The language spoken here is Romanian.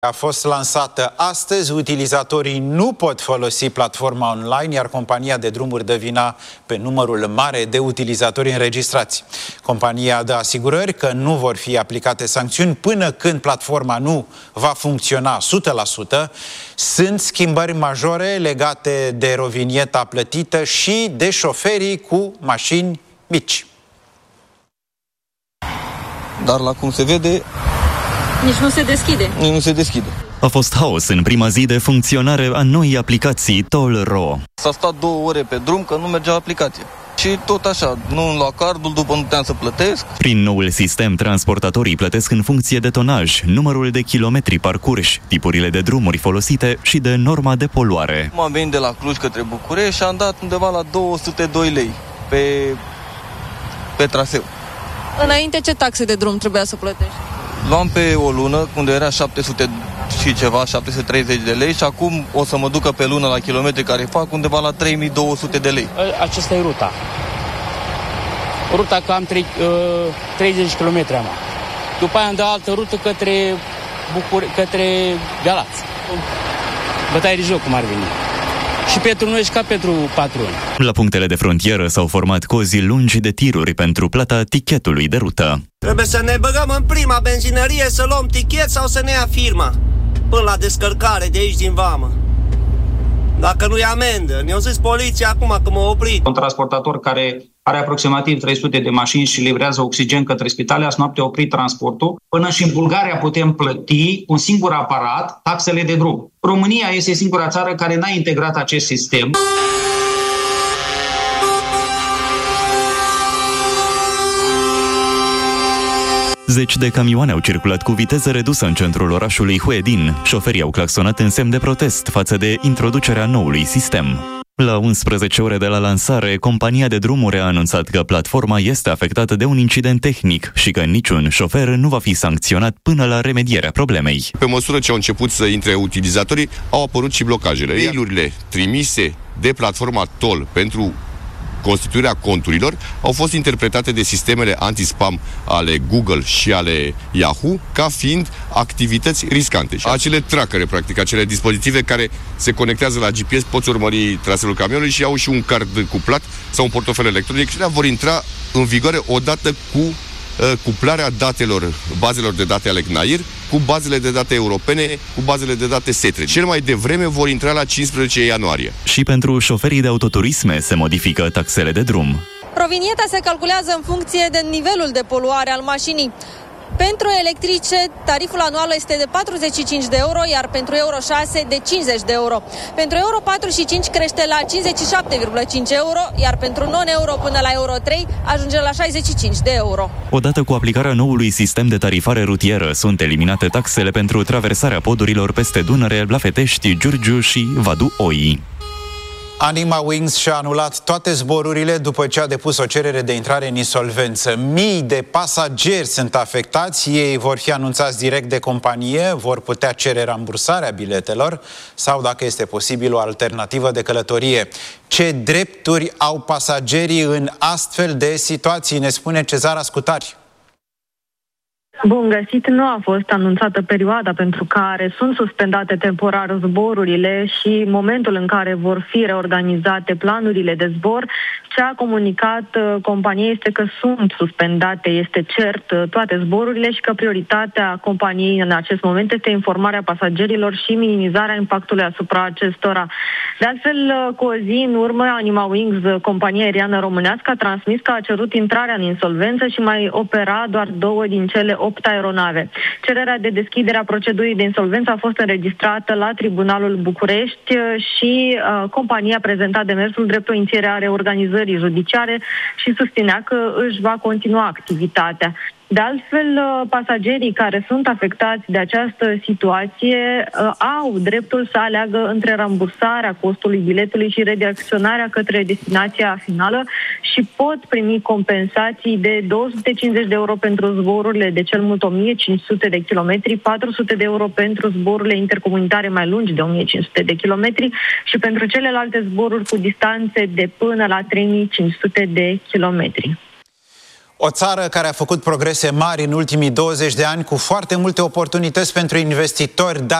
A fost lansată astăzi, utilizatorii nu pot folosi platforma online, iar compania de drumuri dă vina pe numărul mare de utilizatori înregistrați. Compania dă asigurări că nu vor fi aplicate sancțiuni până când platforma nu va funcționa 100%. Sunt schimbări majore legate de rovinieta plătită și de șoferii cu mașini mici. Dar la cum se vede, nici nu se deschide. Nu se deschide. A fost haos în prima zi de funcționare a noii aplicații Toll.ro. S-a stat 2 ore pe drum că nu mergea aplicația. Și tot așa, nu îmi lua cardul, după nu puteam să plătesc. Prin noul sistem, transportatorii plătesc în funcție de tonaj, numărul de kilometri parcurși, tipurile de drumuri folosite și de norma de poluare. M-am venit de la Cluj către București și am dat undeva la 202 lei pe traseu. Înainte ce taxe de drum trebuia să plătești? Luam pe o lună, unde era 700 și ceva, 730 de lei și acum o să mă ducă pe lună la kilometri care fac undeva la 3200 de lei. Aceasta e ruta. Ruta cam 30 km am. După aia am dat altă rută către Galați. Bătaie de joc, cum ar veni. Și pentru noi și ca pentru patroni. La punctele de frontieră s-au format cozi lungi de tiruri pentru plata tichetului de rută. Trebuie să ne băgăm în prima benzinărie să luăm tichet sau să ne ia firma până la descărcare de aici din vamă. Dacă nu e amendă, ne-au zis poliția acum că m-a oprit. Un transportator care are aproximativ 300 de mașini și livrează oxigen către spitale, azi noapte a oprit transportul. Până și în Bulgaria putem plăti un singur aparat taxele de drum. România este singura țară care n-a integrat acest sistem. Zeci de camioane au circulat cu viteză redusă în centrul orașului Huedin. Șoferii au claxonat în semn de protest față de introducerea noului sistem. La 11 ore de la lansare, compania de drumuri a anunțat că platforma este afectată de un incident tehnic și că niciun șofer nu va fi sancționat până la remedierea problemei. Pe măsură ce au început să intre utilizatorii, au apărut și blocajele. Mail-urile trimise de platforma Toll pentru constituirea conturilor au fost interpretate de sistemele anti-spam ale Google și ale Yahoo ca fiind activități riscante. Acele trackere, practic, acele dispozitive care se conectează la GPS, poți urmări traseul camionului și au și un card cuplat sau un portofel electronic și vor intra în vigoare odată cu cuplarea datelor, bazelor de date ale CNAIR cu bazele de date europene, cu bazele de date SETRE. Cel mai devreme vor intra la 15 ianuarie. Și pentru șoferii de autoturisme se modifică taxele de drum. Provinieta se calculează în funcție de nivelul de poluare al mașinii. Pentru electrice, tariful anual este de 45 de euro, iar pentru Euro 6 de 50 de euro. Pentru Euro 4 și 5 crește la 57,5 euro, iar pentru non-euro până la Euro 3 ajunge la 65 de euro. Odată cu aplicarea noului sistem de tarifare rutieră, sunt eliminate taxele pentru traversarea podurilor peste Dunăre, Blafetești, Giurgiu și Vadu Oi. Anima Wings și-a anulat toate zborurile după ce a depus o cerere de intrare în insolvență. Mii de pasageri sunt afectați, ei vor fi anunțați direct de companie, vor putea cere rambursarea biletelor sau, dacă este posibil, o alternativă de călătorie. Ce drepturi au pasagerii în astfel de situații, ne spune Cezara Scutari. Bun găsit, nu a fost anunțată perioada pentru care sunt suspendate temporar zborurile și momentul în care vor fi reorganizate planurile de zbor. Ce a comunicat compania este că sunt suspendate, este cert, toate zborurile și că prioritatea companiei în acest moment este informarea pasagerilor și minimizarea impactului asupra acestora. De altfel, cu o zi în urmă, Anima Wings, compania aeriană românească, a transmis că a cerut intrarea în insolvență și mai opera doar 2 din cele 8 aeronave. Cererea de deschidere a procedurii de insolvență a fost înregistrată la Tribunalul București și compania a prezentat demersul drept o inițiere a reorganizării judiciare și susținea că își va continua activitatea. De altfel, pasagerii care sunt afectați de această situație au dreptul să aleagă între rambursarea costului biletului și redirecționarea către destinația finală și pot primi compensații de 250 de euro pentru zborurile de cel mult 1500 de kilometri, 400 de euro pentru zborurile intercomunitare mai lungi de 1500 de kilometri și pentru celelalte zboruri cu distanțe de până la 3500 de kilometri. O țară care a făcut progrese mari în ultimii 20 de ani, cu foarte multe oportunități pentru investitori, dar